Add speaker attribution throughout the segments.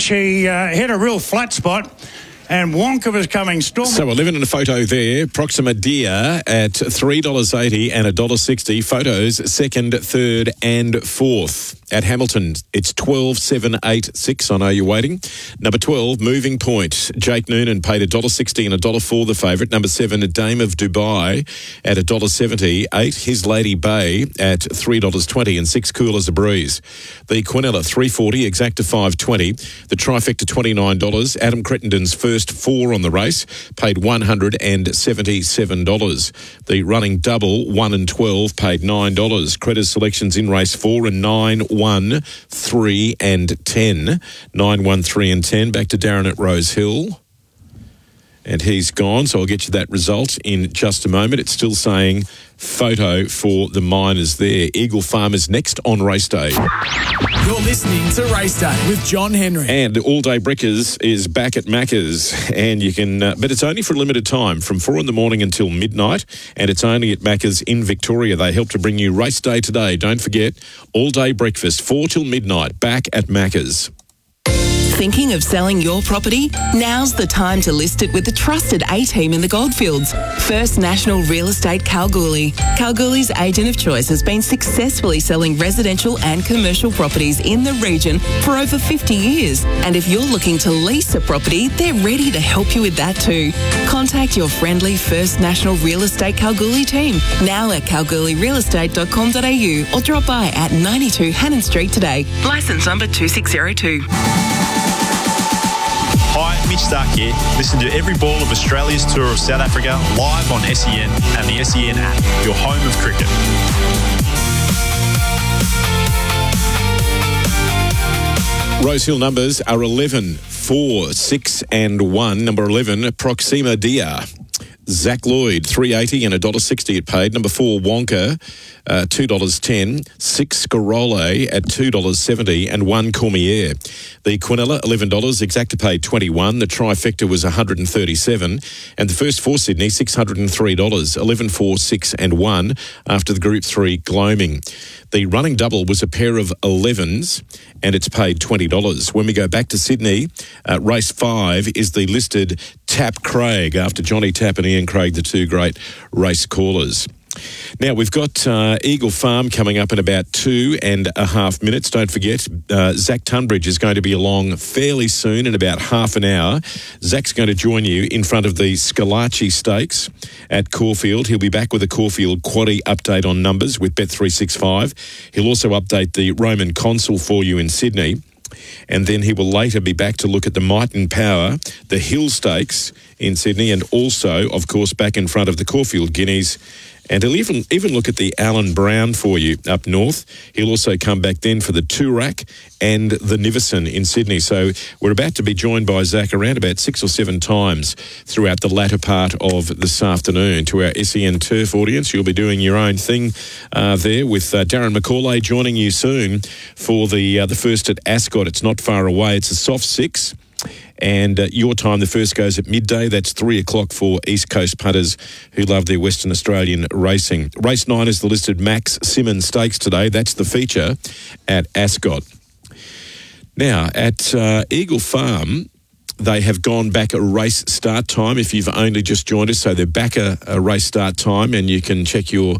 Speaker 1: She hit a real flat spot. And Wonka was coming storming.
Speaker 2: So 11 in a photo there. Proxima Dia at $3.80 and $1.60. Photos second, third and fourth. At Hamilton, it's 12.786. I know you're waiting. Number 12, Moving Point. Jake Noonan paid $1.60 and $1.04 the favourite. Number 7, Dame of Dubai at $1.70. 8, His Lady Bay at $3.20 and 6, Cool as a Breeze. The Quinella, $3.40, Exacta $5.20. The Trifecta, $29. Adam Crettenden's first 4 on the race paid $177. The Running Double, 1 and 12, paid $9. Creditors Selections in race 4 and 9, 1, 3 and 10. 9, 1, 3 and 10. Back to Darren at Rose Hill. And he's gone, so I'll get you that result in just a moment. It's still saying photo for the miners there. Eagle Farmers next on race day.
Speaker 3: You're listening to Race Day with John Henry.
Speaker 2: And All Day Brickers is back at Macca's. And you can, but it's only for a limited time, from 4 in the morning until midnight. And it's only at Macca's in Victoria. They help to bring you Race Day today. Don't forget, all day breakfast, 4 till midnight, back at Macca's.
Speaker 4: Thinking of selling your property? Now's the time to list it with the trusted A-team in the Goldfields. First National Real Estate Kalgoorlie. Kalgoorlie's agent of choice has been successfully selling residential and commercial properties in the region for over 50 years. And if you're looking to lease a property, they're ready to help you with that too. Contact your friendly First National Real Estate Kalgoorlie team now at kalgoorlierealestate.com.au or drop by at 92 Hannon Street today. Licence number 2602.
Speaker 5: Hi, Mitch Stark here. Listen to every ball of Australia's tour of South Africa live on SEN and the SEN app, your home of cricket.
Speaker 2: Rose Hill numbers are 11, 4, 6 and 1. Number 11, Proxima Dia. Zach Lloyd, $3.80 and $1.60 it paid. Number 4, Wonka, $2.10. 6, Scarole at $2.70 and 1, Cormier. The Quinella, $11. Exacta paid $21. The Trifecta was $137. And the first for Sydney, $603. 11, 4, 6 and 1 after the Group 3 gloaming. The Running Double was a pair of 11s and it's paid $20. When we go back to Sydney, race 5 is the listed Tap Craig after Johnny Tapp and Ian Craig, the two great race callers. Now, we've got Eagle Farm coming up in about 2.5 minutes. Don't forget, Zach Tunbridge is going to be along fairly soon in about half an hour. Zach's going to join you in front of the Scalacci Stakes at Caulfield. He'll be back with a Caulfield Quaddie update on numbers with Bet365. He'll also update the Roman Consul for you in Sydney. And then he will later be back to look at the Might and Power, the Hill Stakes in Sydney, and also, of course, back in front of the Caulfield Guineas. And he'll even look at the Alan Brown for you up north. He'll also come back then for the Toorak and the Niverson in Sydney. So we're about to be joined by Zach around about 6 or 7 times throughout the latter part of this afternoon to our SEN Turf audience. You'll be doing your own thing there with Darren McCauley joining you soon for the first at Ascot. It's not far away. It's a soft 6. And your time, the first goes at midday. That's 3 o'clock for East Coast punters who love their Western Australian racing. Race 9 is the listed Max Simmons Stakes today. That's the feature at Ascot. Now, at Eagle Farm, they have gone back a race start time if you've only just joined us. So they're back a race start time, and you can check your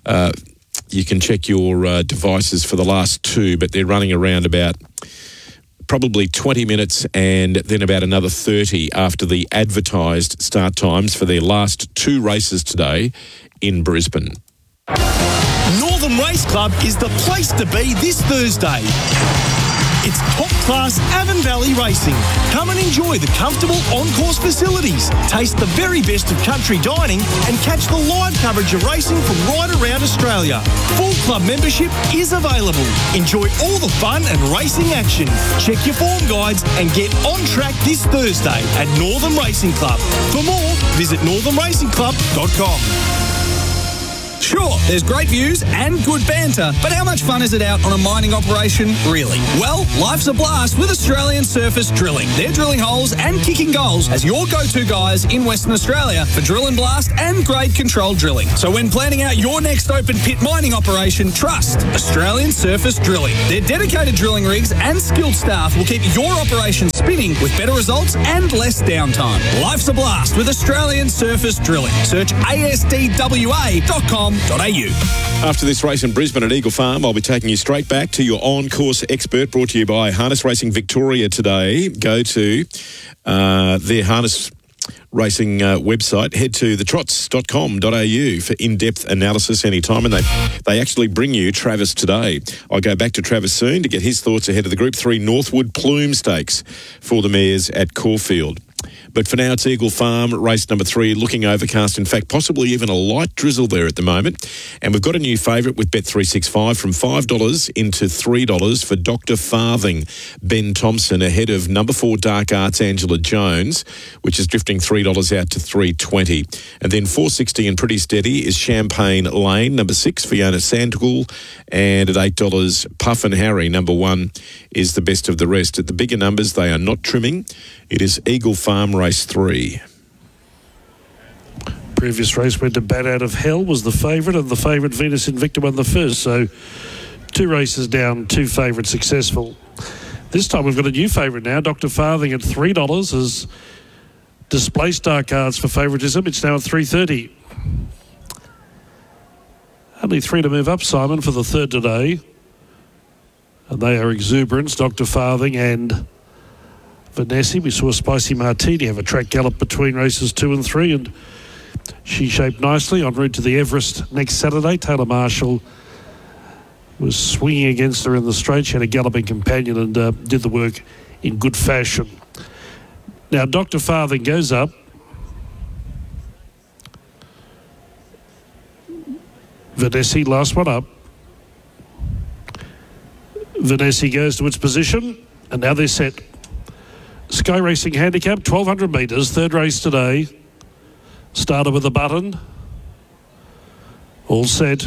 Speaker 2: devices for the last 2, but they're running around about probably 20 minutes and then about another 30 after the advertised start times for their last 2 races today in Brisbane.
Speaker 3: Northern Race Club is the place to be this Thursday. It's top-class Avon Valley racing. Come and enjoy the comfortable on-course facilities, taste the very best of country dining, and catch the live coverage of racing from right around Australia. Full club membership is available. Enjoy all the fun and racing action. Check your form guides and get on track this Thursday at Northern Racing Club. For more, visit northernracingclub.com. Sure, there's great views and good banter, but how much fun is it out on a mining operation, really? Well, life's a blast with Australian Surface Drilling. They're drilling holes and kicking goals as your go-to guys in Western Australia for drill and blast and grade control drilling. So when planning out your next open pit mining operation, trust Australian Surface Drilling. Their dedicated drilling rigs and skilled staff will keep your operation spinning with better results and less downtime. Life's a blast with Australian Surface Drilling. Search asdwa.com.au.
Speaker 2: After this race in Brisbane at Eagle Farm, I'll be taking you straight back to your on-course expert, brought to you by Harness Racing Victoria today. Go to their harness racing website. Head to thetrots.com.au for in-depth analysis anytime, and they actually bring you Travis today. I'll go back to Travis soon to get his thoughts ahead of the Group 3 Northwood Plume Stakes for the mares at Caulfield. But for now, it's Eagle Farm, race number 3, looking overcast. In fact, possibly even a light drizzle there at the moment. And we've got a new favourite with Bet365 from $5 into $3 for Dr. Farthing, Ben Thompson, ahead of number 4 Dark Arts, Angela Jones, which is drifting $3 out to $3.20. And then $4.60 and pretty steady is Champagne Lane, number 6, Fiona Sandoval. And at $8, Puff and Harry, number 1, is the best of the rest. At the bigger numbers, they are not trimming. It is Eagle Farm race 3.
Speaker 6: Previous race went to Bat Out of Hell, was the favourite, and the favourite Venus Invicta won the first. So 2 races down, 2 favourites successful. This time we've got a new favourite now, Dr. Farthing at $3 has displaced Dark Arts for favouritism. It's now at $3.30. Only 3 to move up, Simon, for the third today. And they are Exuberance, Dr. Farthing and Vanessa. We saw Spicy Martini have a track gallop between races 2 and 3, and she shaped nicely en route to the Everest next Saturday. Taylor Marshall was swinging against her in the straight. She had a galloping companion and did the work in good fashion. Now, Dr. Farthing goes up. Vanessa, last one up. Vanessa goes to its position, and now they're set. Sky Racing Handicap, 1,200 metres, third race today. Started with a button. All set.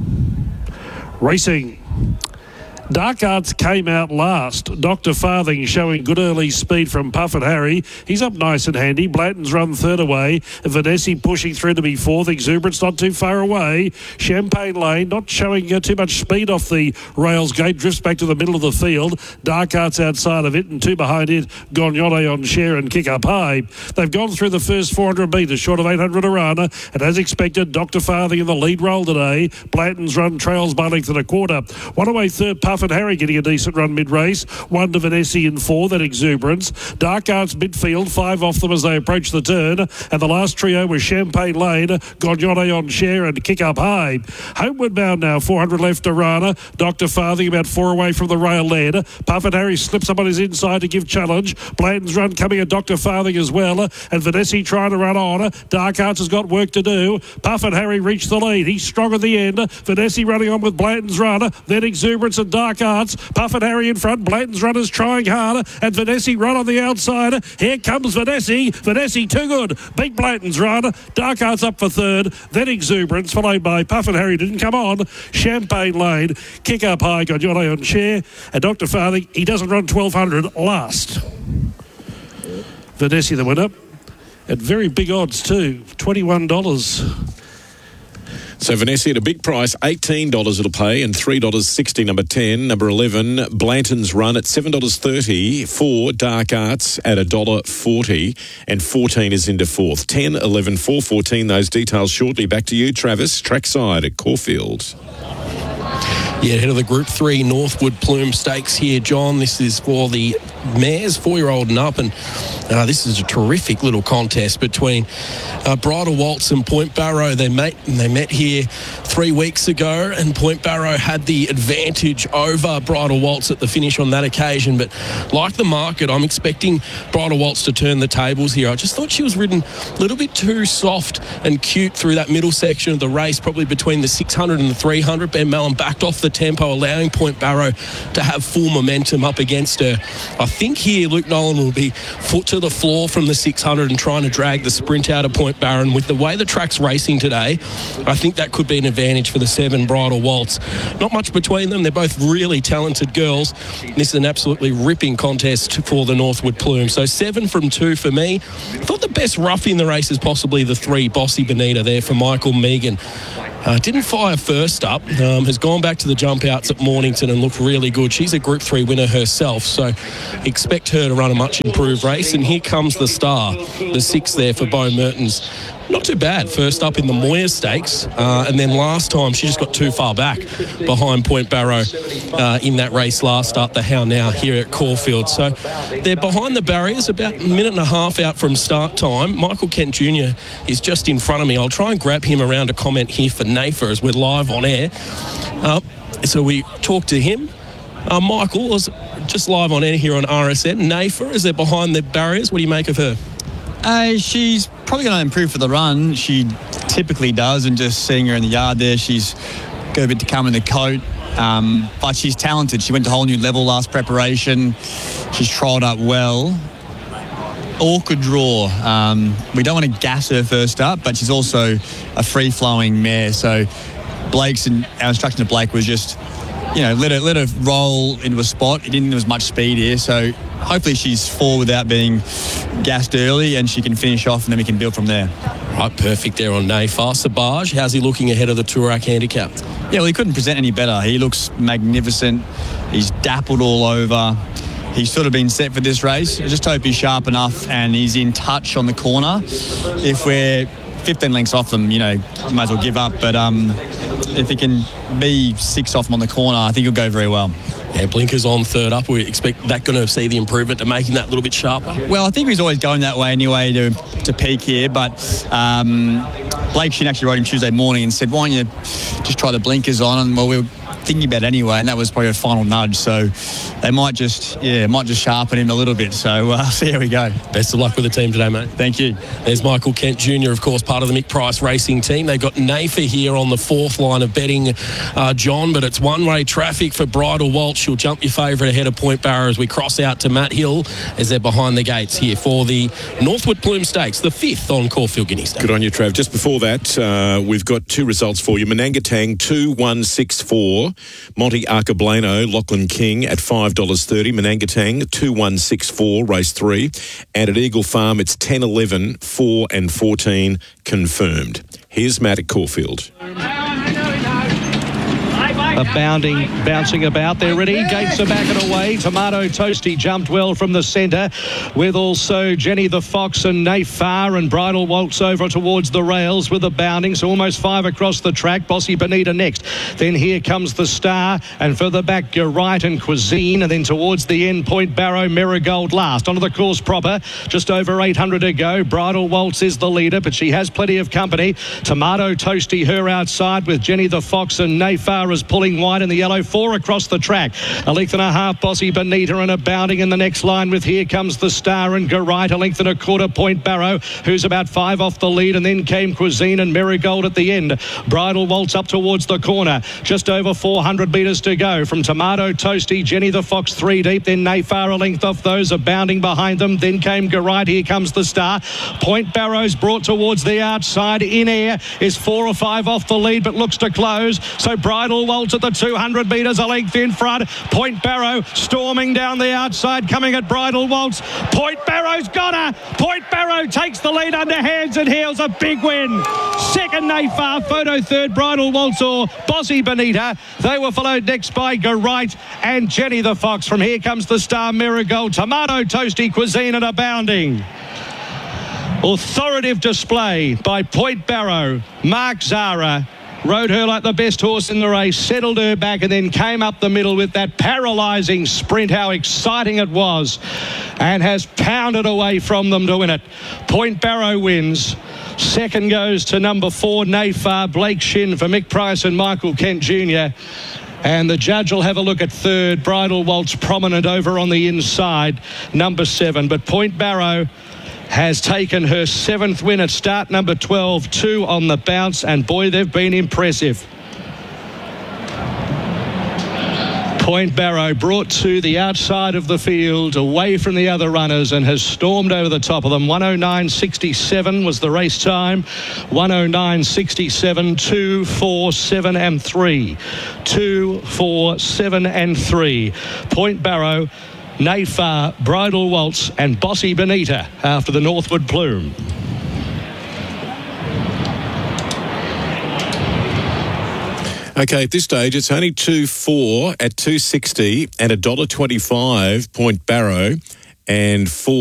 Speaker 6: Racing. Dark Arts came out last. Dr. Farthing showing good early speed from Puff and Harry. He's up nice and handy. Blanton's run third away. Vanessa pushing through to be fourth. Exuberance not too far away. Champagne Lane not showing too much speed off the rails gate. Drifts back to the middle of the field. Dark Arts outside of it, and 2 behind it. Gognotte on share and Kick Up High. They've gone through the first 400 metres, short of 800 Arana. And as expected, Dr. Farthing in the lead role today. Blanton's run trails by length and a quarter. One away third, Puff and Harry getting a decent run mid-race. 1 to Vanessa in 4, then Exuberance. Dark Arts midfield, 5 off them as they approach the turn. And the last trio was Champagne Lane, Gognotte on share and Kick Up High. Homeward bound now, 400 left Arana. Dr. Farthing about 4 away from the rail lead. Puff and Harry slips up on his inside to give challenge. Blanton's run coming at Dr. Farthing as well. And Vanessa trying to run on. Dark Arts has got work to do. Puff and Harry reach the lead. He's strong at the end. Vanessa running on with Blanton's run. Then Exuberance and Dark Arts. Puff and Harry in front. Blanton's runners trying hard. And Vanessa run on the outside. Here comes Vanessa. Vanessa too good. Beat Blanton's run. Dark Arts up for third. Then Exuberance, followed by Puff and Harry didn't come on. Champagne Lane. Kick Up High. Gognotte on share. And Dr. Farthing, he doesn't run 1,200 last. Vanessa the winner. At very big odds too. $21.
Speaker 2: So Vanessa at a big price, $18 it'll pay, and $3.60 number 10. Number 11, Blanton's Run at $7.30 for Dark Arts at $1.40, and 14 is into fourth. 10, 11, 4, 14, those details shortly. Back to you, Travis, trackside at Caulfield.
Speaker 7: Yeah, ahead of the Group 3 Northwood Plume Stakes here, John. This is for the mares, 4-year-old and up, and this is a terrific little contest between Bridal Waltz and Point Barrow. They met here 3 weeks ago, and Point Barrow had the advantage over Bridal Waltz at the finish on that occasion. But like the market, I'm expecting Bridal Waltz to turn the tables here. I just thought she was ridden a little bit too soft and cute through that middle section of the race, probably between the 600 and the 300. Ben Mellon backed off the tempo, allowing Point Barrow to have full momentum up against her. I think here Luke Nolan will be foot to the floor from the 600 and trying to drag the sprint out of Point Barrow. And with the way the track's racing today, I think that could be an advantage for the 7 Bridal Waltz. Not much between them. They're both really talented girls. This is an absolutely ripping contest for the Northwood Plume. So 7 from 2 for me. I thought the best rough in the race is possibly the 3 Bossy Bonita there for Michael Megan. Didn't fire first up, has gone back to the jump outs at Mornington and looked really good. She's a Group 3 winner herself, so expect her to run a much improved race. And here comes the star, the 6 there for Bo Mertens. Not too bad, first up in the Moir Stakes, and then last time she just got too far back behind Point Barrow in that race last up, the How Now here at Caulfield. So they're behind the barriers, about a minute and a half out from start time. Michael Kent Jr. is just in front of me. I'll try and grab him around a comment here for NAIFA as we're live on air. So we talked to him. Michael was just live on air here on RSN. NAIFA, is there behind the barriers? What do you make of her?
Speaker 8: She's probably going to improve for the run. She typically does, and just seeing her in the yard there, she's got a bit to come in the coat. But she's talented. She went to a whole new level last preparation. She's trialled up well. Awkward draw. We don't want to gas her first up, but she's also a free-flowing mare. So our instruction to Blake was just, let her roll into a spot. It didn't have as much speed here, so hopefully she's forward without being gassed early, and she can finish off, and then we can build from there.
Speaker 7: Right, perfect there on NAIFA. Sabaj, how's he looking ahead of the Toorak handicap?
Speaker 8: Yeah, well, he couldn't present any better. He looks magnificent. He's dappled all over. He's sort of been set for this race. I just hope he's sharp enough and he's in touch on the corner. If we're 15 lengths off them, might as well give up. But if he can be 6 off them on the corner, I think he'll go very well.
Speaker 7: Yeah, blinkers on third up. We expect that going to see the improvement to making that a little bit sharper.
Speaker 8: Well, I think he's always going that way anyway to peak here. But Blake Shin actually wrote him Tuesday morning and said, why don't you just try the blinkers on? And well, we were thinking about it anyway, and that was probably a final nudge. So they might just sharpen him a little bit. So see how we go.
Speaker 7: Best of luck with the team today, mate.
Speaker 8: Thank you.
Speaker 7: There's Michael Kent Jr., of course, part of the Mick Price Racing team. They've got NAIFA here on the 4th line of betting, John, but it's one-way traffic for Bridal Waltz. She'll jump your favourite ahead of Point Barrow as we cross out to Matt Hill as they're behind the gates here for the Northwood Plume Stakes, the 5th on Caulfield Guinea Stakes.
Speaker 2: Good on you, Trav. Just before that, we've got 2 results for you. Menangatang 2164, Monte Arcablano, Lachlan King at $5.30. Menangatang 2164, race 3. And at Eagle Farm, it's 10, 11, 4 and 14 confirmed. Here's Matt at Caulfield.
Speaker 9: Bouncing about. They're ready. Gates are back and away. Tomato Toasty jumped well from the centre, with also Jenny the Fox and NAIFA, and Bridal Waltz over towards the rails with the bounding. So almost 5 across the track. Bossy Bonita next. Then here comes the Star, and further back Right and Cuisine, and then towards the end Point Barrow, Marigold last. Onto the course proper. Just over 800 to go. Bridal Waltz is the leader, but she has plenty of company. Tomato Toasty her outside, with Jenny the Fox and NAIFA is pulling wide in the yellow. 4 across the track. A length and a half Bossy Bonita, and a bounding in the next line with Here Comes the Star and Right. A length and a quarter Point Barrow, who's about 5 off the lead, and then came Cuisine and Marigold at the end. Bridal Waltz up towards the corner. Just over 400 metres to go from Tomato Toasty, Jenny the Fox 3 deep, then NAIFA a length off those, are bounding behind them. Then came Right. Here Comes the Star. Point Barrow's brought towards the outside. In air is 4 or 5 off the lead, but looks to close. So Bridal Waltz at the 200 metres, a length in front. Point Barrow storming down the outside, coming at Bridal Waltz. Point Barrow's got her. Point Barrow takes the lead under hands and heels. A big win. Second NAIFA, photo third Bridal Waltz or Bossy Bonita. They were followed next by Right and Jenny the Fox. From Here Comes the Star, Marigold, Tomato Toasty, Cuisine and a bounding. Authoritative display by Point Barrow. Mark Zara rode her like the best horse in the race, settled her back, and then came up the middle with that paralysing sprint. How exciting it was, and has pounded away from them to win it. Point Barrow wins. Second goes to number 4, NAIFA, Blake Shin for Mick Price and Michael Kent Jr. And the judge will have a look at third. Bridal Waltz prominent over on the inside, number 7. But Point Barrow has taken her 7th win at start number 12, 2 on the bounce, and boy, they've been impressive. Point Barrow brought to the outside of the field, away from the other runners, and has stormed over the top of them. 109.67 was the race time. 109.67, 2, 4, 7 and 3. 2, 4, 7 and 3. Point Barrow, Nayfar, Bridal Waltz and Bossy Bonita after the Northwood Plume.
Speaker 2: Okay, at this stage, it's only 2-4 at $2.60 and $1.25, Point Barrow, and 4.